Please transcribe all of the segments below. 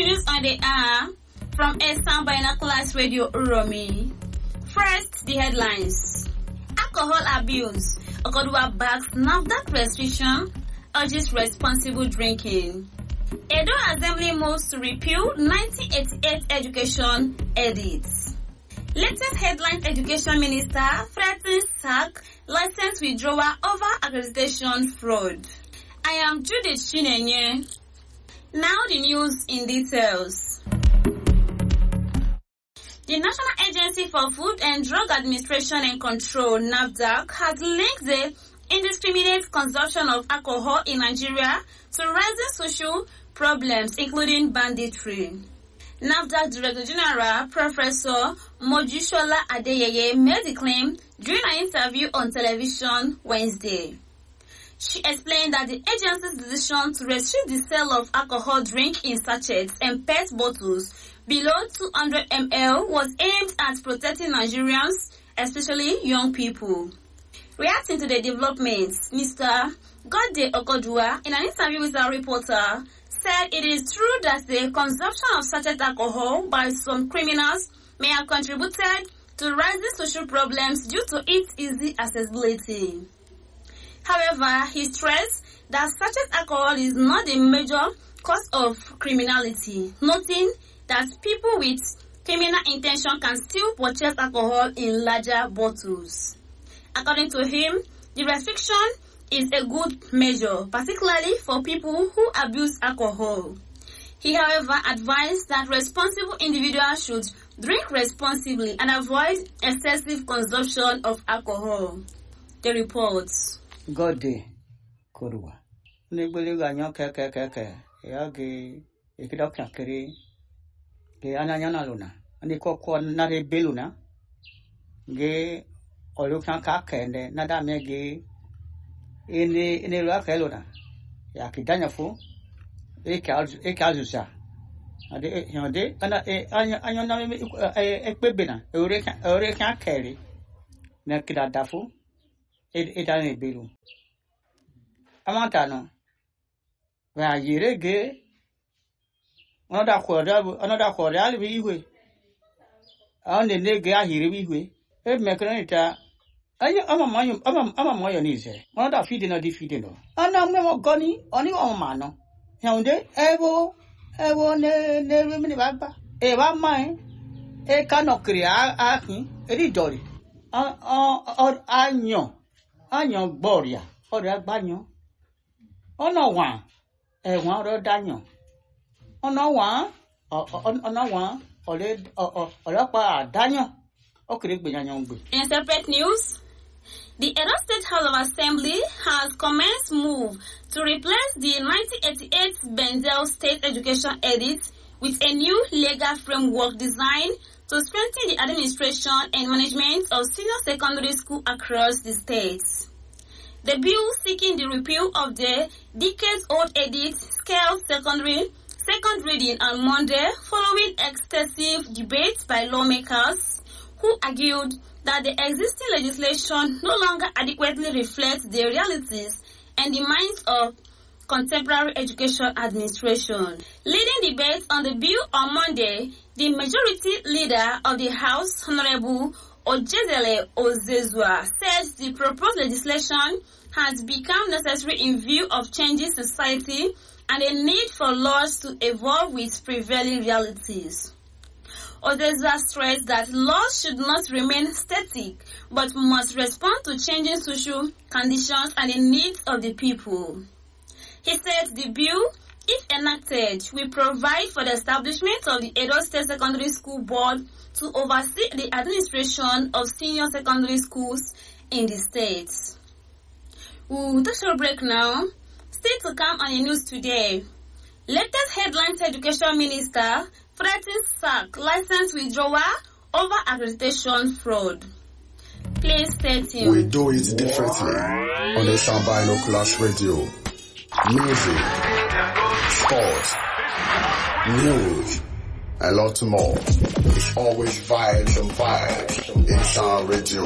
News on the air from Esan Binoculars Radio Uromi. First, the headlines. Alcohol abuse. Okodua backs NAFDAC restriction, urges responsible drinking. Edo Assembly moves to repeal 1988 education edits. Latest headlines: Education Minister threatens sack, license withdrawal over accreditation fraud. I am Judith Chinenye. Now the news in details. The National Agency for Food and Drug Administration and Control, NAFDAC, has linked the indiscriminate consumption of alcohol in Nigeria to rising social problems, including banditry. NAFDAC Director General Professor Mojishola Adeyeye made the claim during an interview on television Wednesday. She explained that the agency's decision to restrict the sale of alcohol drink in sachets and PET bottles below 200 ml was aimed at protecting Nigerians, especially young people. Reacting to the developments, Mr. Godde Okodua, in an interview with a reporter, said it is true that the consumption of sachet alcohol by some criminals may have contributed to rising social problems due to its easy accessibility. However, he stressed that sachet alcohol is not the major cause of criminality, noting that people with criminal intention can still purchase alcohol in larger bottles. According to him, the restriction is a good measure, particularly for people who abuse alcohol. He, however, advised that responsible individuals should drink responsibly and avoid excessive consumption of alcohol. The reports. Godde Korua. Nigbele ganyo ke ya ge ikida kakere ge ananya luna. Ani ko na re beluna. Ge olukan ka kende na da me ge ini lo akeluna. Ya kidanya fu e kazusa. Ade yonde ana anya na me ekpebena ore kan kere. Na kida dafu Italian bilu. Amantano. Wa yirege. Another quarter be we. On the nege ahiri be we. E mekranita. Ama moyo nize. Another feeding or defeating. Ana memo goni oni o mano. Yonde evo ne mini baba. E wa mai. E kanokri ahin. E dori. Anyo Boria, or Banyo. Oh, no one. One or Daniel. Oh, no one. Or Daniel. Okay, in separate news, the Edo State House of Assembly has commenced move to replace the 1988 Benzel State Education Edit with a new legal framework designed to strengthen the administration and management of senior secondary school across the states. The bill seeking the repeal of the decades-old edit scaled second reading on Monday following extensive debates by lawmakers who argued that the existing legislation no longer adequately reflects the realities and demands of contemporary education administration. Leading debates on the bill on Monday, the majority leader of the House, Honorable Ojezele Ozezua, said the proposed legislation has become necessary in view of changing society and a need for laws to evolve with prevailing realities. Ozezua stressed that laws should not remain static but must respond to changing social conditions and the needs of the people. He said the bill, if enacted, will provide for the establishment of the Edo State Secondary School Board to oversee the administration of senior secondary schools in the state. We'll take a break now. Still to come on the news today. Latest headlines: Education Minister threatens sack, license withdrawal over accreditation fraud. Please stay tuned. We do it differently on the Esan Binoculars Radio. Music, sports, news, and lots more. It's always vibes and vibes in Esan Radio.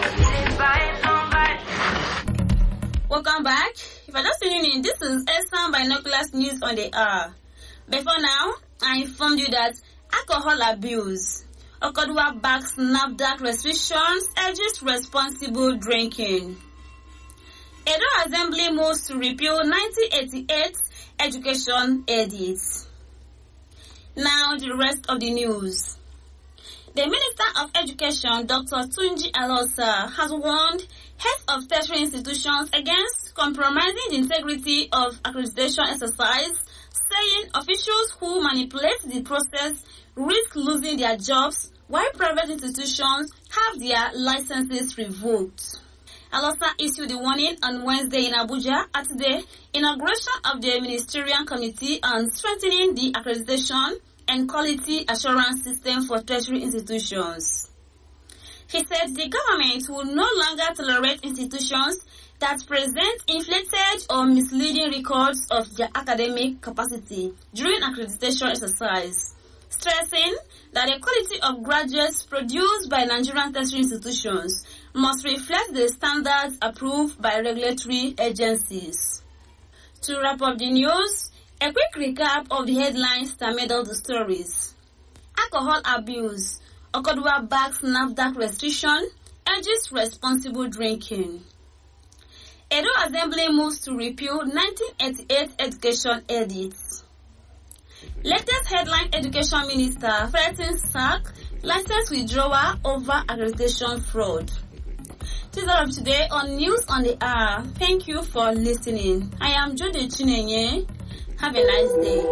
Welcome back. If you're just tuning in, this is Esan Binoculars News on the Hour. Before now, I informed you that alcohol abuse. Okodua backs NAFDAC restrictions, urges responsible drinking. Edo Assembly moves to repeal 1988 education edits. Now the rest of the news. The Minister of Education, Dr. Tunji Alosa, has warned heads of tertiary institutions against compromising the integrity of accreditation exercise, saying officials who manipulate the process risk losing their jobs while private institutions have their licenses revoked. Alosa issued the warning on Wednesday in Abuja at the inauguration of the Ministerial Committee on Strengthening the Accreditation and Quality Assurance System for Tertiary Institutions. He said the government will no longer tolerate institutions that present inflated or misleading records of their academic capacity during accreditation exercise, stressing that the quality of graduates produced by Nigerian tertiary institutions must reflect the standards approved by regulatory agencies. To wrap up the news, a quick recap of the headlines that made all the stories. Alcohol abuse. Okodua backs NAFDAC restriction, urges responsible drinking. Edo Assembly moves to repeal 1988 education edits. Latest headline: Education Minister threatens sack, license withdrawal over accreditation fraud. This is all of today on News on the Hour. Thank you for listening. I am Jode Chinenye. Have a nice day.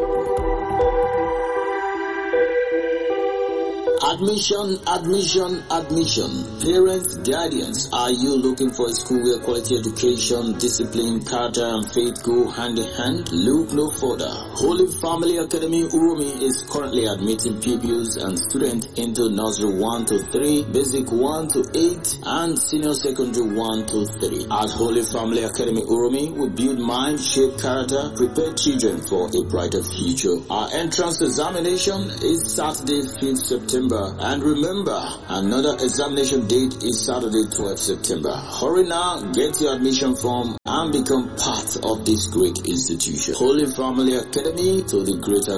Admission. Parents, guardians, are you looking for a school where quality education, discipline, character, and faith go hand in hand? Look no further. Holy Family Academy Urumi is currently admitting pupils and students into nursery 1 to 3, basic 1 to 8, and senior secondary 1 to 3. At Holy Family Academy Urumi, we build mind, shape character, prepare children for a brighter future. Our entrance examination is Saturday, 5th September. And remember, another examination date is Saturday, 12th September. Hurry now, get your admission form and become part of this great institution. Holy Family Academy, to the greater